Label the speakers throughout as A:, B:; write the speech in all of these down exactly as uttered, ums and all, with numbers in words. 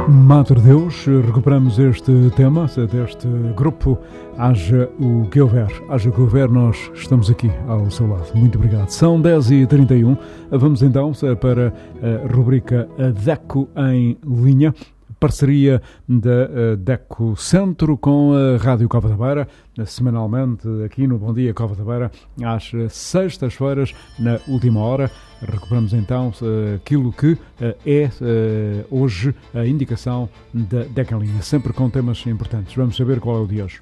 A: Mater Deus, recuperamos este tema deste grupo Haja o que houver. Haja o que houver, nós estamos aqui ao seu lado. Muito obrigado. São dez e trinta e um. Vamos então para a rubrica DECO em linha. Parceria da DECO Centro com a Rádio Cova da Beira, semanalmente aqui no Bom Dia Cova da Beira, às sextas-feiras, na última hora. Recuperamos então aquilo que é hoje a indicação da DECO em linha, sempre com temas importantes. Vamos saber qual é o de hoje.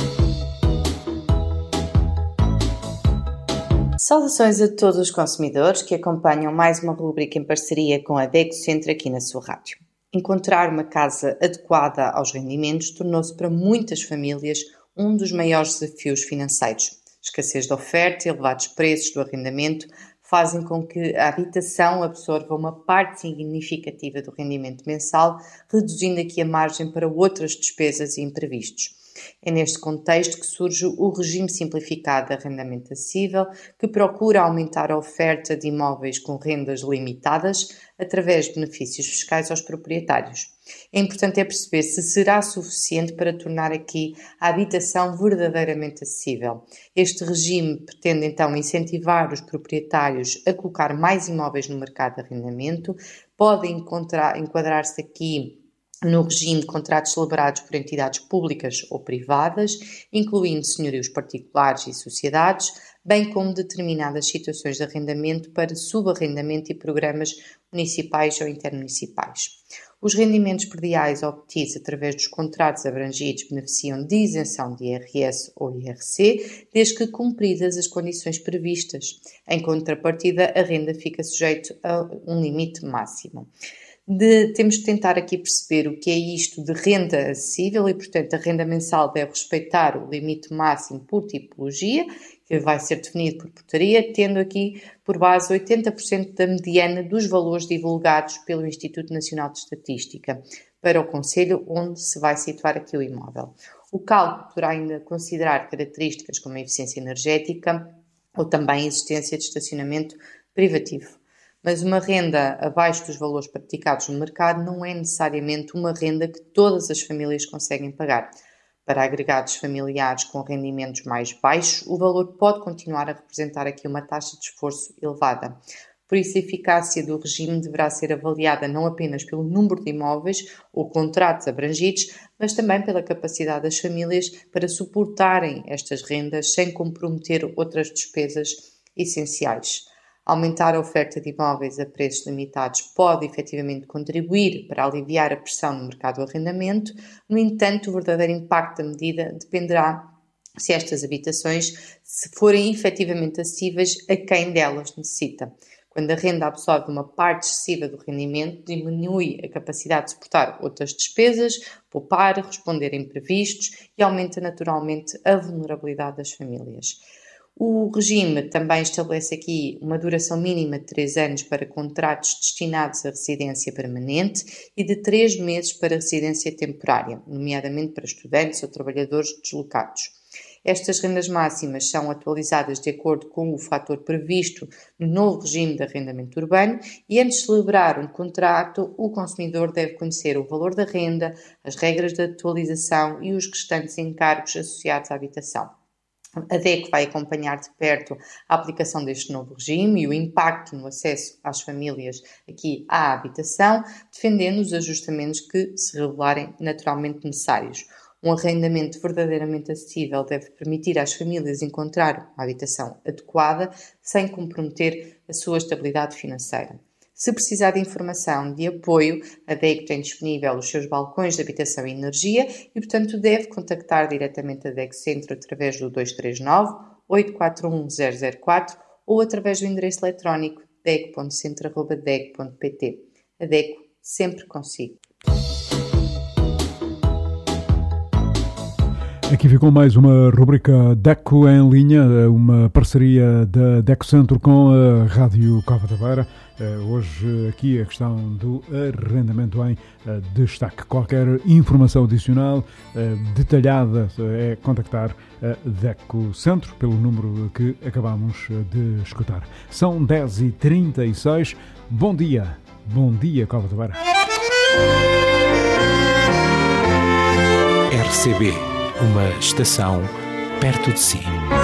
B: Saudações a todos os consumidores que acompanham mais uma rubrica em parceria com a DECO Centro aqui na sua rádio. Encontrar uma casa adequada aos rendimentos tornou-se para muitas famílias um dos maiores desafios financeiros. Escassez de oferta e elevados preços do arrendamento fazem com que a habitação absorva uma parte significativa do rendimento mensal, reduzindo aqui a margem para outras despesas e imprevistos. É neste contexto que surge o regime simplificado de arrendamento acessível, que procura aumentar a oferta de imóveis com rendas limitadas através de benefícios fiscais aos proprietários. É importante é perceber se será suficiente para tornar aqui a habitação verdadeiramente acessível. Este regime pretende então incentivar os proprietários a colocar mais imóveis no mercado de arrendamento, pode encontrar, enquadrar-se aqui no regime de contratos celebrados por entidades públicas ou privadas, incluindo senhorios particulares e sociedades, bem como determinadas situações de arrendamento para subarrendamento e programas municipais ou intermunicipais. Os rendimentos prediais obtidos através dos contratos abrangidos beneficiam de isenção de I R S ou I R C, desde que cumpridas as condições previstas. Em contrapartida, a renda fica sujeita a um limite máximo. De, temos de tentar aqui perceber o que é isto de renda acessível e, portanto, a renda mensal deve respeitar o limite máximo por tipologia, que vai ser definido por portaria, tendo aqui por base oitenta por cento da mediana dos valores divulgados pelo Instituto Nacional de Estatística para o concelho onde se vai situar aqui o imóvel. O cálculo poderá ainda considerar características como a eficiência energética ou também a existência de estacionamento privativo. Mas uma renda abaixo dos valores praticados no mercado não é necessariamente uma renda que todas as famílias conseguem pagar. Para agregados familiares com rendimentos mais baixos, o valor pode continuar a representar aqui uma taxa de esforço elevada. Por isso, a eficácia do regime deverá ser avaliada não apenas pelo número de imóveis ou contratos abrangidos, mas também pela capacidade das famílias para suportarem estas rendas sem comprometer outras despesas essenciais. Aumentar a oferta de imóveis a preços limitados pode efetivamente contribuir para aliviar a pressão no mercado do arrendamento. No entanto, o verdadeiro impacto da medida dependerá se estas habitações se forem efetivamente acessíveis a quem delas necessita. Quando a renda absorve uma parte excessiva do rendimento, diminui a capacidade de suportar outras despesas, poupar, responder a imprevistos e aumenta naturalmente a vulnerabilidade das famílias. O regime também estabelece aqui uma duração mínima de três anos para contratos destinados à residência permanente e de três meses para residência temporária, nomeadamente para estudantes ou trabalhadores deslocados. Estas rendas máximas são atualizadas de acordo com o fator previsto no novo regime de arrendamento urbano e antes de celebrar um contrato, o consumidor deve conhecer o valor da renda, as regras de atualização e os restantes encargos associados à habitação. A DECO vai acompanhar de perto a aplicação deste novo regime e o impacto no acesso às famílias aqui à habitação, defendendo os ajustamentos que se revelarem naturalmente necessários. Um arrendamento verdadeiramente acessível deve permitir às famílias encontrar uma habitação adequada sem comprometer a sua estabilidade financeira. Se precisar de informação de apoio, a DECO tem disponível os seus balcões de habitação e energia e, portanto, deve contactar diretamente a DECO Centro através do dois três nove, oito quatro um, zero zero quatro ou através do endereço eletrónico deco ponto centro arroba deco ponto pt. A DECO sempre consigo.
A: Aqui ficou mais uma rubrica DECO em linha, uma parceria da DECO Centro com a Rádio Cova da Beira. Hoje aqui a questão do arrendamento em destaque. Qualquer informação adicional detalhada é contactar a DECO Centro pelo número que acabamos de escutar. São dez e trinta e seis. Bom dia, bom dia Cova da Beira.
C: R C B, uma estação perto de si.